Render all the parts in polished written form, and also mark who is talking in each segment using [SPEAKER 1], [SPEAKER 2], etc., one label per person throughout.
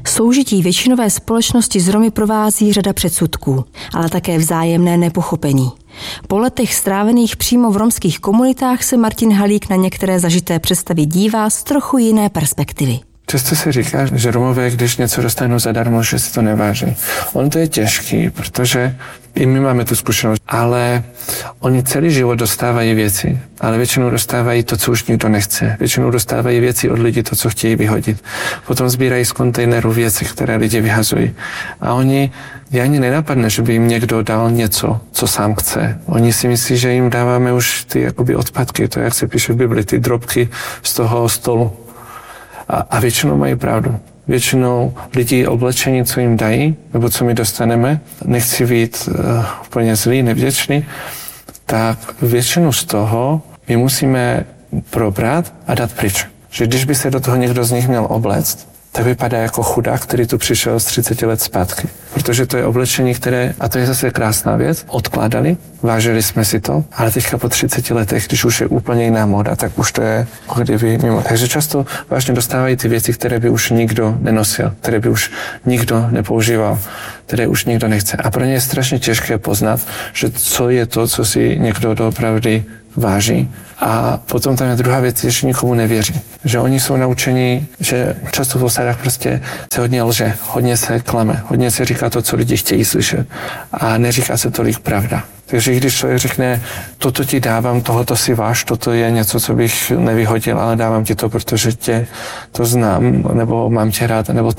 [SPEAKER 1] Soužití většinové společnosti s Romy provází řada předsudků, ale také vzájemné nepochopení. Po letech strávených přímo v romských komunitách se Martin Halík na některé zažité představy dívá z trochu jiné perspektivy.
[SPEAKER 2] Často se říká, že Romové, když něco dostanou zadarmo, že si to neváží. On to je těžký, protože i my máme tu zkušenost, ale oni celý život dostávají věci, ale většinou dostávají to, co už nikdo nechce. Většinou dostávají věci od lidí, to, co chtějí vyhodit. Potom sbírají z kontejnerů věci, které lidi vyhazují. A oni, ani nenapadne, že by jim někdo dal něco, co sám chce. Oni si myslí, že jim dáváme už ty jakoby odpadky, to jak se píše v Bibli, ty drobky z toho stolu. A většinou mají pravdu. Většinou lidi oblečení, co jim dají, nebo co my dostaneme, nechci být úplně zlý, nevděčný, tak většinu z toho my musíme probrat a dát pryč. Že když by se do toho někdo z nich měl obléct, tak vypadá jako chudák, který tu přišel z 30 let zpátky. Protože to je oblečení, které, a to je zase krásná věc, odkládali, vážili jsme si to, ale teďka po 30 letech, když už je úplně jiná móda, tak už to je kdyby mimo. Takže často vážně dostávají ty věci, které by už nikdo nenosil, které by už nikdo nepoužíval, které už nikdo nechce. A pro ně je strašně těžké poznat, že co je to, co si někdo doopravdy váží. A potom tam je druhá věc, že nikomu nevěří. Že oni jsou naučení, že často v osadách prostě se hodně lže, hodně se klame, hodně se říká to, co lidi chtějí slyšet. A neříká se tolik pravda. Takže když člověk řekne, toto ti dávám, tohoto si váš, toto je něco, co bych nevyhodil, ale dávám ti to, protože tě to znám, nebo mám tě rád, nebo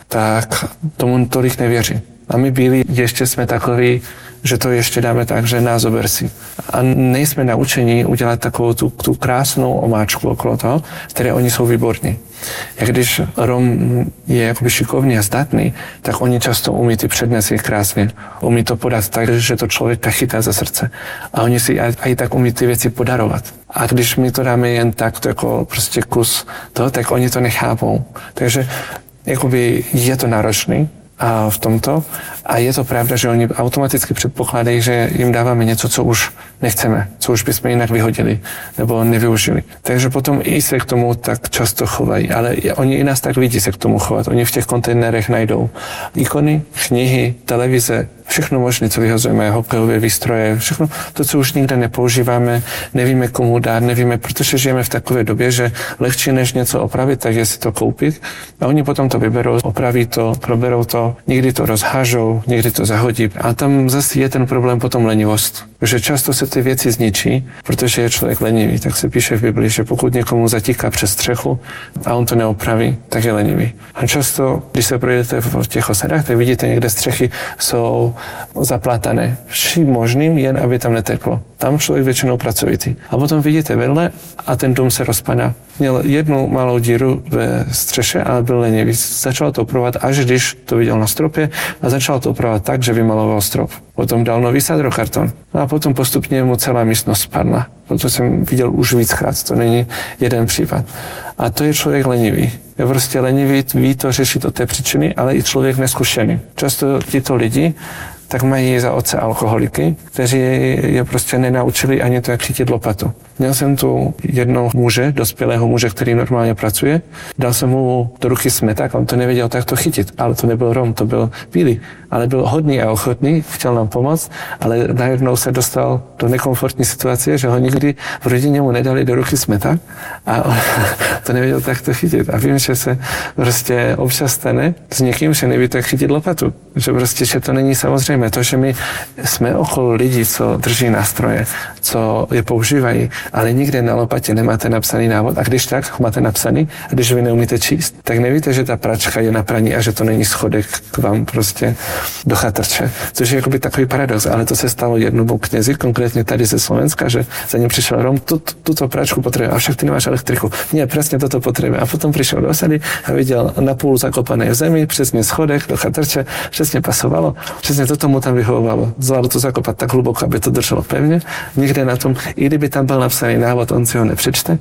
[SPEAKER 2] tak tomu tolik nevěří. A my bílí ještě jsme takoví, že to ještě dáme tak, že nás ober si. A nejsme naučení udělat takovou tu krásnou omáčku okolo toho, které oni jsou výborní. Jak když Rom je jakoby šikovný a zdatný, tak oni často umí ty přednesy krásně. Umí to podat tak, že to člověka chytá za srdce. A oni si i tak umí ty věci podarovat. A když my to dáme jen tak, to jako prostě kus toho, tak oni to nechápou. Takže jakoby je to náročný. A v tomto. A je to pravda, že oni automaticky předpokládají, že jim dáváme něco, co už nechceme, co už bychom jinak vyhodili nebo nevyužili. Takže potom i se k tomu tak často chovají. Ale oni i nás tak vidí se k tomu chovat. Oni v těch kontejnerech najdou ikony, knihy, televize, všechno možné, co vyhazujeme, hokejové výstroje, všechno to, co už nikde nepoužíváme, nevíme komu dát, nevíme, protože žijeme v takové době, že lehčí než něco opravit, tak je si to koupit. A oni potom to vyberou, opraví to, proberou to, někdy to rozhážou, někdy to zahodí. A tam zase je ten problém potom lenivost. Že často se ty věci zničí, protože je člověk lenivý. Tak se píše v Biblii, že pokud někomu zatíká přes střechu a on to neopraví, tak je lenivý. A často, když se projdete v těch osadách, tak vidíte, někde střechy jsou zaplátané vším možným, jen aby tam neteklo. Tam člověk většinou pracovitý. A potom vidíte vedle a ten dům se rozpadá. Měl jednu malou díru ve střeše, ale byl lenivý. Začal to opravovat, až když to viděl na stropě a začal to opravovat tak, že vymaloval strop. Potom dal nový sadrokarton. A potom postupně mu celá místnost spadla. Proto jsem viděl už víckrát, to není jeden případ. A to je člověk lenivý. Je prostě lenivý, ví to řešit od té příčiny, ale i člověk neskušený. Často tito lidi tak mají za otce alkoholiky, kteří je prostě nenaučili ani to, jak chytit lopatu. Měl jsem tu jednoho muže, dospělého muže, který normálně pracuje. Dal jsem mu do ruky smeták, on to nevěděl, tak to chytit. Ale to nebyl Rom, to byl bílý. Ale byl hodný a ochotný, chtěl nám pomoct, ale najednou se dostal do nekomfortní situace, že ho nikdy v rodině mu nedali do ruky smeták a on to nevěděl, tak to chytit. A vím, že se prostě občas stane s někým, že neví tak chytit lopatu. Že prostě, že to není samozřejmé. To, že my jsme okolo lidí, co drží nástroje, co je používají, ale nikde na lopatě nemáte napsaný návod. A když tak máte napsaný, a když vy neumíte číst, tak nevíte, že ta pračka je na praní a že to není schodek k vám prostě do chatrče. Což je jakoby takový paradox, ale to se stalo jednomu knězi, konkrétně tady ze Slovenska, že za ním přišel Rom, tuto pračku potřebuje, a však ty nemáš elektriku. Ne, přesně toto potřebuje. A potom přišel do osady a viděl napůl zakopané v zemi, přesně schodek do chatrče, přesně pasovalo, přesně toto mu tam vyhovovalo. Zvládl to zakopat tak hluboko, aby to drželo pevně. Nikde na tom, i kdyby tam byl napsaný návod, on si ho nepřečte.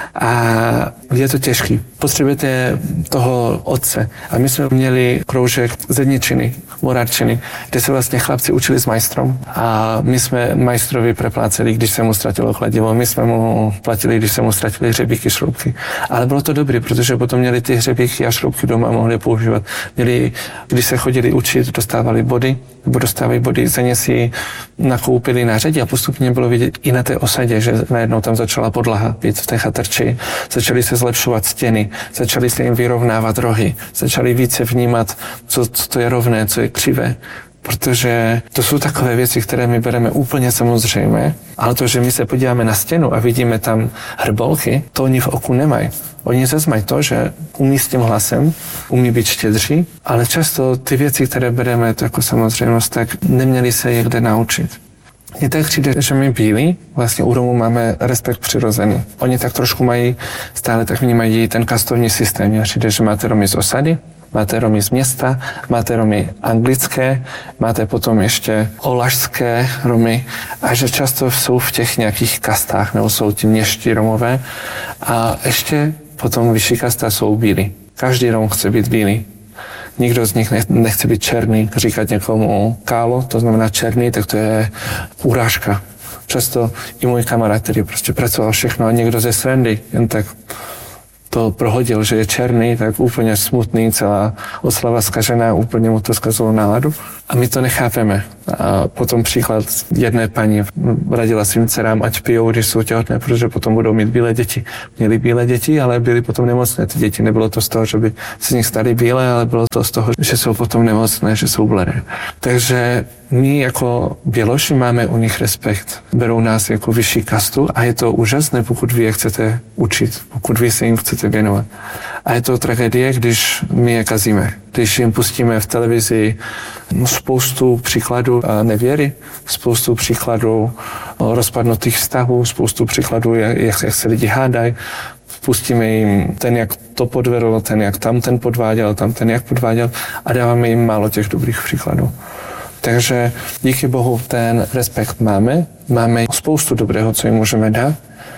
[SPEAKER 2] A je to těžký. Potřebujete toho otce. A my jsme měli kroužek zedničiny Moravčiny, kde se vlastně chlapci učili s majstrom a my jsme majstrovi prepláceli, když se mu ztratilo kladivo, my jsme mu platili, když se mu ztratili hřebíky, šroubky. Ale bylo to dobré, protože potom měli ty hřebíky a šroubky doma a mohli používat. Měli, když se chodili učit, dostávali body, nebo dostávají body, za ně si nakoupili na řadě a postupně bylo vidět i na té osadě, že najednou tam začala podlaha být v té chatrči, začaly se zlepšovat stěny, začaly se jim vyrovnávat rohy, začaly více vnímat, co to je rovné, co je křivé. Protože to jsou takové věci, které my bereme úplně samozřejmé, ale to, že my se podíváme na stěnu a vidíme tam hrbolky, to oni v oku nemají. Oni zase mají to, že umí s tím hlasem, umí být štědří, ale často ty věci, které bereme to jako samozřejmost, tak neměli se je kde naučit. Mně tak přijde, že my bílí, vlastně u Romů máme respekt přirozený. Oni tak trošku mají, stále tak vnímají ten kastovní systém. Mně přijde, že máte Romy z osady, máte Romy z města, máte Romy anglické, máte potom ještě olašské Romy a že často jsou v těch nějakých kastách, nebo jsou ti měští Romové a ještě potom vyšší kasta jsou bílí. Každý Rom chce být bílý. Nikdo z nich nechce být černý, říkat někomu kálo, to znamená černý, tak to je urážka. Často i můj kamarád, který prostě pracoval všechno a někdo ze srandy, jen tak to prohodil, že je černý, tak úplně smutný, celá oslava zkažená, úplně mu to zkazilo náladu. A my to nechápeme. A potom příklad jedné paní radila svým dcerám, ať pijou, když jsou těhotné, protože potom budou mít bílé děti. Měli bílé děti, ale byly potom nemocné ty děti. Nebylo to z toho, že by se z nich staly bílé, ale bylo to z toho, že jsou potom nemocné, že jsou bledé. Takže my jako Běloši máme u nich respekt. Berou nás jako vyšší kastu a je to úžasné, pokud vy je chcete učit, pokud vy se jim chcete věnovat. A je to tragédie, když my je kazíme. Když jim pustíme v televizi spoustu příkladů nevěry, spoustu příkladů rozpadnutých vztahů, spoustu příkladů, jak se lidi hádají, pustíme jim ten, jak to podvedl, ten, jak tam ten podváděl, tam ten, jak podváděl a dáváme jim málo těch dobrých příkladů. Takže díky Bohu ten respekt máme spoustu dobrého, co jim můžeme dát,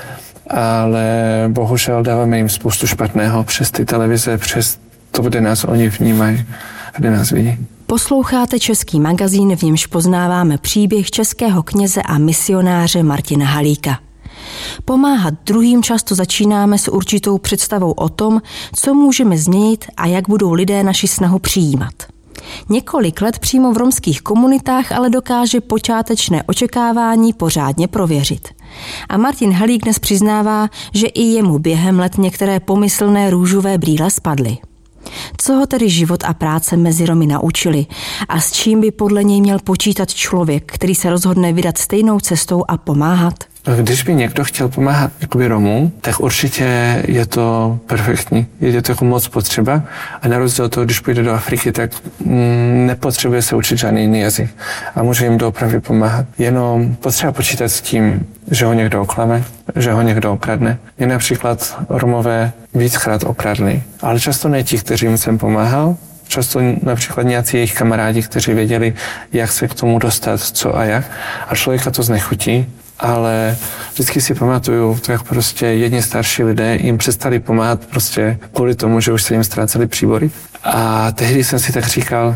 [SPEAKER 2] ale bohužel dáváme jim spoustu špatného přes ty televize, přes to, kde nás oni vnímají, kde nás vidí.
[SPEAKER 1] Posloucháte Český magazín, v němž poznáváme příběh českého kněze a misionáře Martina Halíka. Pomáhat druhým často začínáme s určitou představou o tom, co můžeme změnit a jak budou lidé naši snahu přijímat. Několik let přímo v romských komunitách ale dokáže počátečné očekávání pořádně prověřit. A Martin Halík dnes přiznává, že i jemu během let některé pomyslné růžové brýle spadly. Co ho tedy život a práce mezi Romy naučili a s čím by podle něj měl počítat člověk, který se rozhodne vydat stejnou cestou a pomáhat?
[SPEAKER 2] Když by někdo chtěl pomáhat jakoby Romům, tak určitě je to perfektní. Je to jako moc potřeba a na rozdíl od toho, když půjde do Afriky, tak nepotřebuje se učit žádný jiný jazyk a může jim doopravdy pomáhat. Jenom potřeba počítat s tím, že ho někdo oklame, že ho někdo okradne. Mě například Romové víckrát okradli, ale často ne ti, kteří jim jsem pomáhal, často například nějací jejich kamarádi, kteří věděli, jak se k tomu dostat, co a jak a člověka to znechutí. Ale vždycky si pamatuju, jak prostě jedni starší lidé jim přestali pomáhat prostě kvůli tomu, že už se jim ztráceli příbory. A tehdy jsem si tak říkal,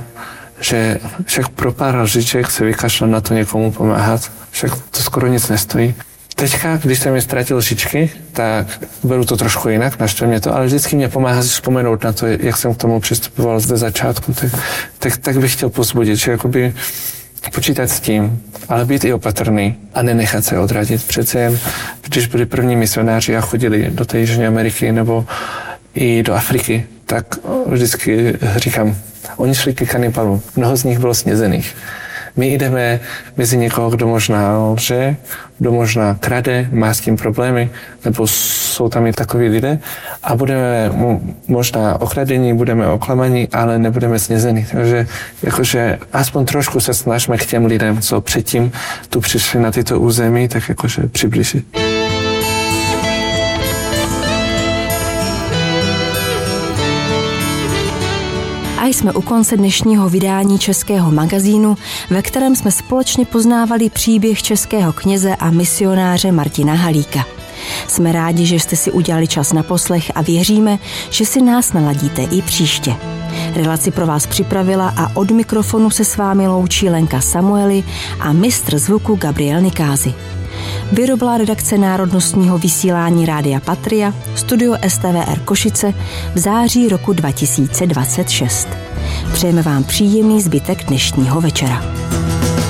[SPEAKER 2] že však pro pár lžiček se vykašlat na to někomu pomáhat, však to skoro nic nestojí. Teďka, když jsem mi ztratil lžičky, tak beru to trošku jinak, naštve mě to, ale vždycky mě pomáhá si vzpomenout na to, jak jsem k tomu přistupoval ze začátku. Tak bych chtěl povzbudit, že jakoby počítat s tím, ale být i opatrný a nenechat se odradit. Přece jen, když byli první misionáři a chodili do té Jižní Ameriky nebo i do Afriky, tak vždycky říkám, oni šli ke kanibalům, mnoho z nich bylo snězených. My jdeme mezi někoho, kdo možná lže, kdo možná krade, má s tím problémy, nebo jsou tam i takoví lidé a budeme možná okradení, budeme oklamaní, ale nebudeme snězení. Takže jakože aspoň trošku se snažíme k těm lidem, co předtím tu přišli na tyto území, tak jakože přiblížit.
[SPEAKER 1] A jsme u konce dnešního vydání Českého magazínu, ve kterém jsme společně poznávali příběh českého kněze a misionáře Martina Halíka. Jsme rádi, že jste si udělali čas na poslech a věříme, že si nás naladíte i příště. Relaci pro vás připravila a od mikrofonu se s vámi loučí Lenka Samueli a mistr zvuku Gabriel Nikázy. Vyrobila redakce národnostního vysílání Rádia Patria, studio STVR Košice v září roku 2026. Přejeme vám příjemný zbytek dnešního večera.